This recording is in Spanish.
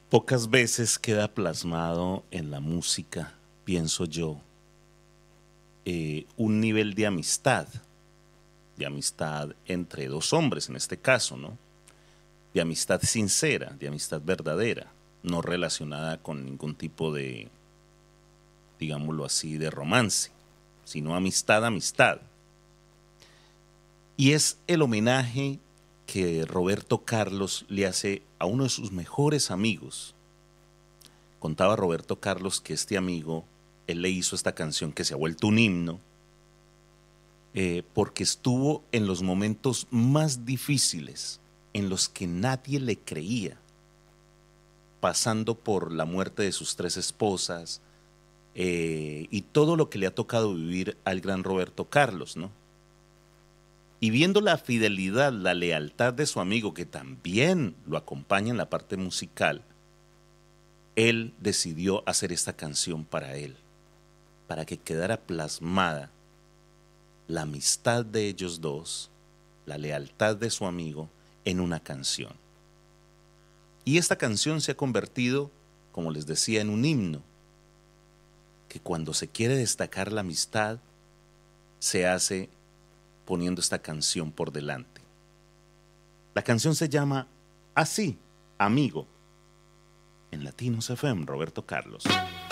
Pocas veces queda plasmado en la música, pienso yo, un nivel de amistad entre dos hombres en este caso, ¿no? De amistad sincera, de amistad verdadera, no relacionada con ningún tipo de, digámoslo así, de romance, sino amistad, amistad. Y es el homenaje que Roberto Carlos le hace a uno de sus mejores amigos. Contaba Roberto Carlos que este amigo, él le hizo esta canción que se ha vuelto un himno, porque estuvo en los momentos más difíciles, en los que nadie le creía, pasando por la muerte de sus tres esposas y todo lo que le ha tocado vivir al gran Roberto Carlos, ¿no? Y viendo la fidelidad, la lealtad de su amigo, que también lo acompaña en la parte musical, él decidió hacer esta canción para él, para que quedara plasmada la amistad de ellos dos, la lealtad de su amigo en una canción. Y esta canción se ha convertido, como les decía, en un himno, que cuando se quiere destacar la amistad, se hace poniendo esta canción por delante. La canción se llama Así, Amigo, en Latinos FM, Roberto Carlos.